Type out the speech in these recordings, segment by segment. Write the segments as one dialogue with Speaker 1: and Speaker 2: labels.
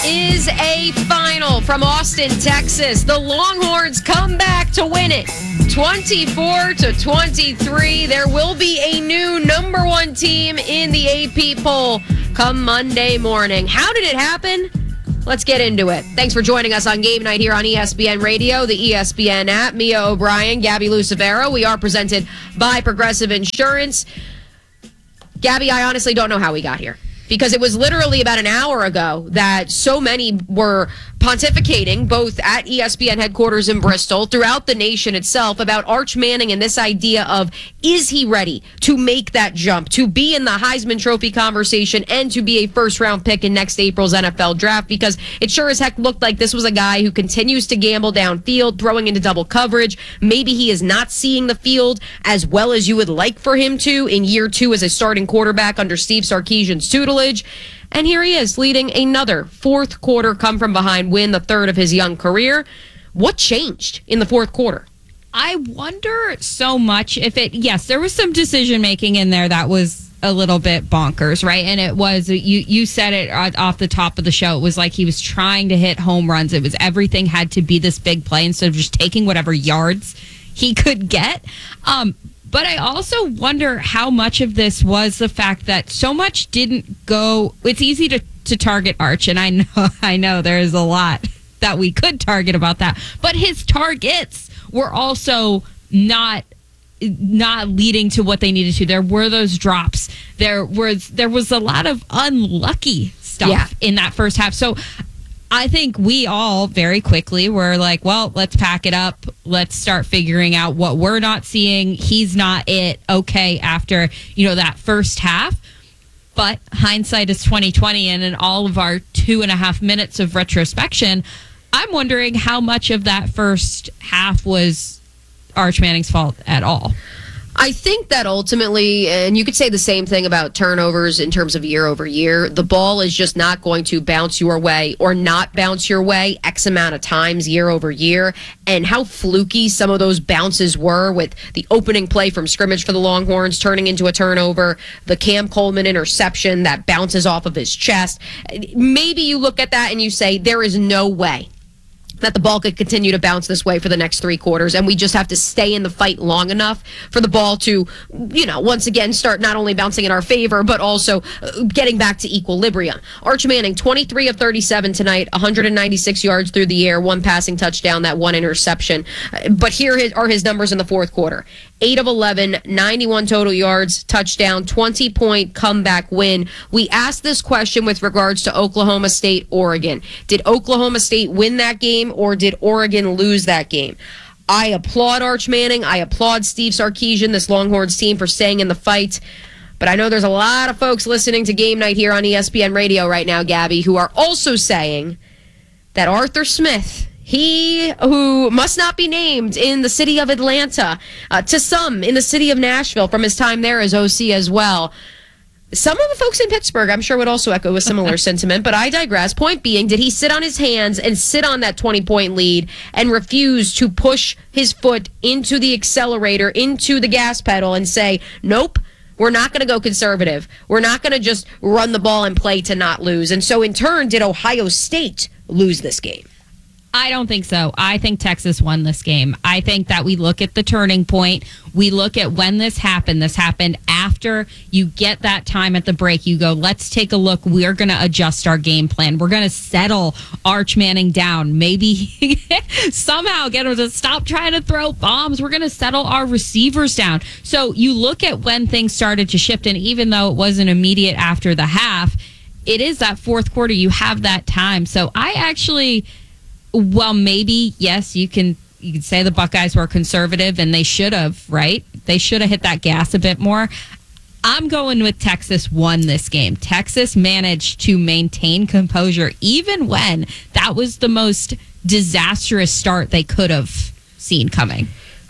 Speaker 1: Is a final from Austin, Texas. The Longhorns come back to win it 24-23. There will be a new number one team in the AP poll come Monday morning. How did it happen? Let's get into it. Thanks for joining us on Game Night here on ESPN Radio, the ESPN app. Mia O'Brien, Gabby Lucifero. We are presented by Progressive Insurance. Gabby, I honestly don't know how we got here, because it was literally about an hour ago that so many were pontificating, both at ESPN headquarters in Bristol, throughout the nation itself, about Arch Manning and this idea of, is he ready to make that jump, to be in the Heisman Trophy conversation, and to be a first-round pick in next April's NFL draft? Because it sure as heck looked like this was a guy who continues to gamble downfield, throwing into double coverage. Maybe he is not seeing the field as well as you would like for him to in year two as a starting quarterback under Steve Sarkisian's tutelage. And here he is, leading another fourth quarter come-from-behind win, the third of his young career. What changed in the fourth quarter?
Speaker 2: I wonder so much if yes, there was some decision-making in there that was a little bit bonkers, right? And it was, you said it off the top of the show, it was like he was trying to hit home runs. It was everything had to be this big play instead of just taking whatever yards he could get. But I also wonder how much of this was the fact that so much didn't go. It's easy to target Arch, and I know there's a lot that we could target about that. But his targets were also not leading to what they needed to. There were those drops. There was a lot of unlucky stuff in that first half. So I think we all very quickly were like, well, let's pack it up. Let's start figuring out what we're not seeing. He's not it. Okay, after, that first half. But hindsight is 2020, and in all of our 2.5 minutes of retrospection, I'm wondering how much of that first half was Arch Manning's fault at all.
Speaker 1: I think that ultimately, and you could say the same thing about turnovers in terms of year over year, the ball is just not going to bounce your way or not bounce your way X amount of times year over year. And how fluky some of those bounces were, with the opening play from scrimmage for the Longhorns turning into a turnover, the Cam Coleman interception that bounces off of his chest. Maybe you look at that and you say, there is no way that the ball could continue to bounce this way for the next three quarters, and we just have to stay in the fight long enough for the ball to, once again start not only bouncing in our favor, but also getting back to equilibrium. Arch Manning, 23 of 37 tonight, 196 yards through the air, one passing touchdown, that one interception. But here are his numbers in the fourth quarter. 8 of 11, 91 total yards, touchdown, 20-point comeback win. We asked this question with regards to Oklahoma State, Oregon. Did Oklahoma State win that game, or did Oregon lose that game? I applaud Arch Manning. I applaud Steve Sarkisian, this Longhorns team, for staying in the fight. But I know there's a lot of folks listening to Game Night here on ESPN Radio right now, Gabby, who are also saying that Arthur Smith, he who must not be named in the city of Atlanta, to some in the city of Nashville from his time there as OC as well. Some of the folks in Pittsburgh, I'm sure, would also echo a similar sentiment, but I digress. Point being, did he sit on his hands and sit on that 20-point lead and refuse to push his foot into the accelerator, into the gas pedal, and say, nope, we're not going to go conservative. We're not going to just run the ball and play to not lose. And so in turn, did Ohio State lose this game?
Speaker 2: I don't think so. I think Texas won this game. I think that we look at the turning point. We look at when this happened. This happened after you get that time at the break. You go, let's take a look. We're going to adjust our game plan. We're going to settle Arch Manning down. Maybe somehow get him to stop trying to throw bombs. We're going to settle our receivers down. So you look at when things started to shift, and even though it wasn't immediate after the half, it is that fourth quarter. You have that time. So I actually... Well, maybe, yes, you can say the Buckeyes were conservative, and they should have, right? They should have hit that gas a bit more. I'm going with Texas won this game. Texas managed to maintain composure even when that was the most disastrous start they could have seen coming.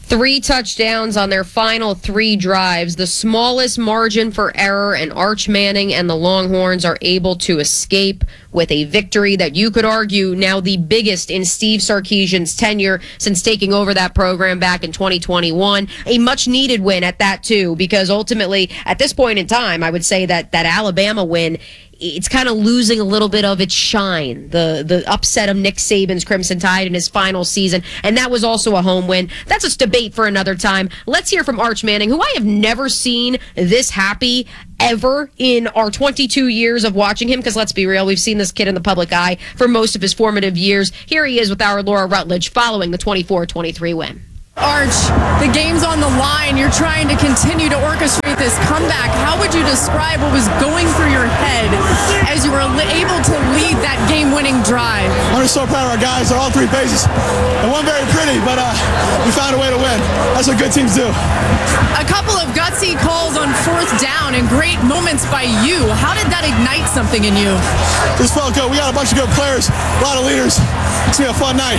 Speaker 1: 3 touchdowns on their final 3 drives, the smallest margin for error, and Arch Manning and the Longhorns are able to escape with a victory that you could argue now the biggest in Steve Sarkisian's tenure since taking over that program back in 2021. A much-needed win at that, too, because ultimately, at this point in time, I would say that Alabama win it's kind of losing a little bit of its shine. The upset of Nick Saban's Crimson Tide in his final season, and that was also a home win. That's a debate for another time. Let's hear from Arch Manning, who I have never seen this happy ever in our 22 years of watching him, because let's be real, we've seen this kid in the public eye for most of his formative years. Here he is with our Laura Rutledge following the 24-23 win.
Speaker 3: Arch, the game's on the line. You're trying to continue to orchestrate this comeback. How would you describe what was going through your head as you were able to lead that game-winning drive?
Speaker 4: I'm just so proud of our guys. They're all three phases. It wasn't very pretty, but we found a way to win. That's what good teams do.
Speaker 3: A couple of gutsy calls on fourth down and great moments by you. How did that ignite something in you?
Speaker 4: This felt good. We got a bunch of good players, a lot of leaders. It's going to be a fun night.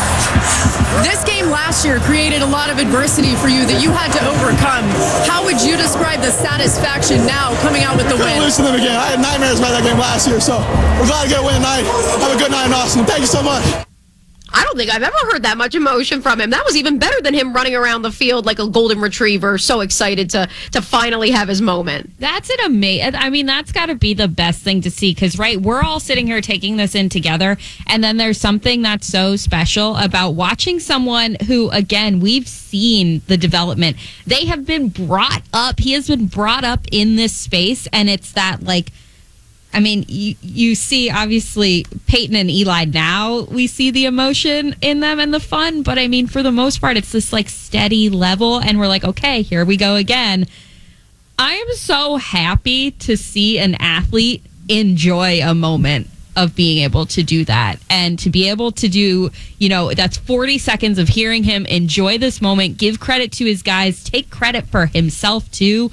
Speaker 3: This game last year created a lot of adversity for you that you had to overcome. How would you describe the satisfaction now coming out with the win?
Speaker 4: Lose to them again. I had nightmares about that game last year, so we're glad to get a win tonight. Have a good night in Austin. Thank you so much.
Speaker 1: I don't think I've ever heard that much emotion from him. That was even better than him running around the field like a golden retriever, so excited to finally have his moment.
Speaker 2: That's an amazing. I mean, that's got to be the best thing to see, because, right, we're all sitting here taking this in together, and then there's something that's so special about watching someone who, again, we've seen the development. They have been brought up. He has been brought up in this space, and it's that, like, I mean, you see, obviously, Peyton and Eli now, we see the emotion in them and the fun. But, I mean, for the most part, it's this, like, steady level. And we're like, okay, here we go again. I am so happy to see an athlete enjoy a moment of being able to do that. And to be able to do, that's 40 seconds of hearing him enjoy this moment, give credit to his guys, take credit for himself, too.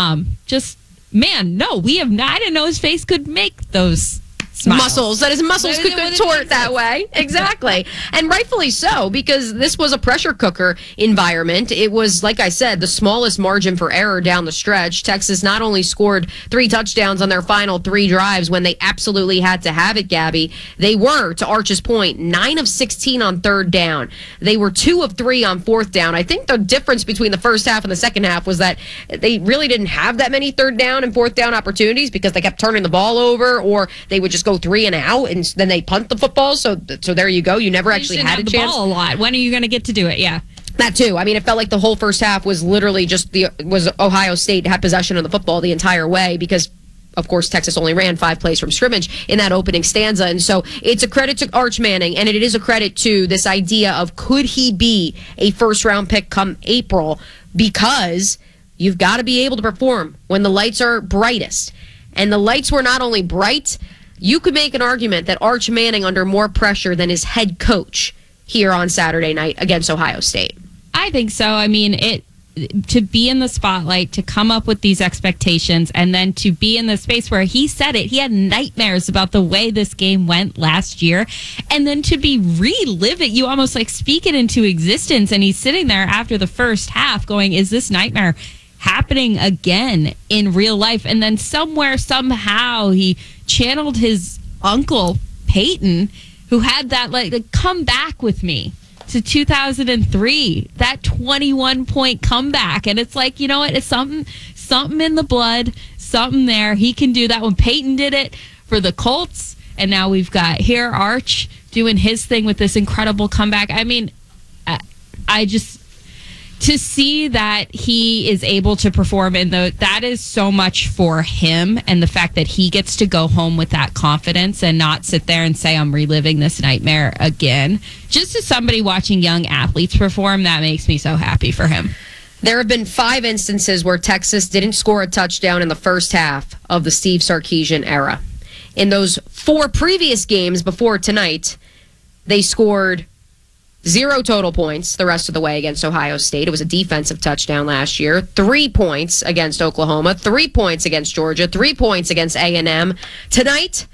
Speaker 2: Man, no, we have not. I didn't know his face could make those
Speaker 1: muscles, that his muscles could contort that way. Exactly. And rightfully so, because this was a pressure cooker environment. It was, like I said, the smallest margin for error down the stretch. Texas not only scored 3 touchdowns on their final 3 drives when they absolutely had to have it, Gabby, they were, to Arch's point, 9 of 16 on third down. They were 2 of 3 on fourth down. I think the difference between the first half and the second half was that they really didn't have that many third down and fourth down opportunities, because they kept turning the ball over, or they would just go 3 and out, and then they punt the football. So there you go. You never actually had a chance.
Speaker 2: Ball a lot. When are you going to get to do it? Yeah.
Speaker 1: That too. I mean, it felt like the whole first half was literally just was Ohio State had possession of the football the entire way, because of course, Texas only ran 5 plays from scrimmage in that opening stanza. And so it's a credit to Arch Manning, and it is a credit to this idea of, could he be a first-round pick come April? Because you've got to be able to perform when the lights are brightest. And the lights were not only bright, you could make an argument that Arch Manning under more pressure than his head coach here on Saturday night against Ohio State.
Speaker 2: I think so. I mean, to be in the spotlight, to come up with these expectations, and then to be in the space where he said it, he had nightmares about the way this game went last year, and then to be relive it, you almost like speak it into existence, and he's sitting there after the first half going, is this nightmare happening again in real life? And then somehow he channeled his uncle Peyton, who had that like come back with me to 2003, that 21-point comeback. And it's like, you know what, it's something in the blood, something there. He can do that. When Peyton did it for the Colts, and now we've got here Arch doing his thing with this incredible comeback. I mean, I just, to see that he is able to perform that is so much for him, and the fact that he gets to go home with that confidence and not sit there and say, I'm reliving this nightmare again. Just as somebody watching young athletes perform, that makes me so happy for him.
Speaker 1: There have been 5 instances where Texas didn't score a touchdown in the first half of the Steve Sarkisian era. In those 4 previous games before tonight, they scored 0 total points the rest of the way against Ohio State. It was a defensive touchdown last year. 3 points against Oklahoma. 3 points against Georgia. 3 points against A&M. Tonight,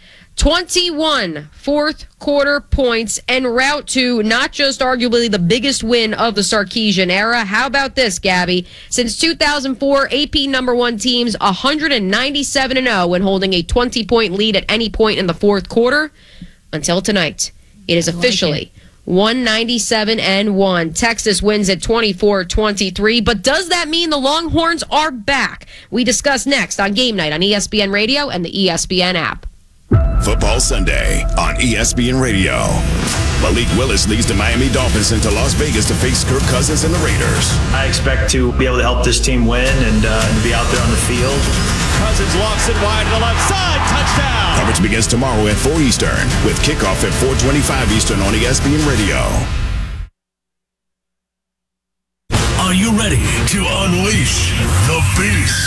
Speaker 1: 21 fourth-quarter points en route to not just arguably the biggest win of the Sarkisian era. How about this, Gabby? Since 2004, AP #1 teams 197-0 when holding a 20-point lead at any point in the fourth quarter. Until tonight, it is officially 197-1. Texas wins at 24-23. But does that mean the Longhorns are back? We discuss next on Game Night on ESPN Radio and the ESPN app.
Speaker 5: Football Sunday on ESPN Radio. Malik Willis leads the Miami Dolphins into Las Vegas to face Kirk Cousins and the Raiders.
Speaker 6: I expect to be able to help this team win and to be out there on the field.
Speaker 7: Cousins lofts it wide to the left side. Touchdown.
Speaker 5: Coverage begins tomorrow at 4 Eastern with kickoff at 4:25 Eastern on ESPN Radio.
Speaker 8: Are you ready to unleash the beast?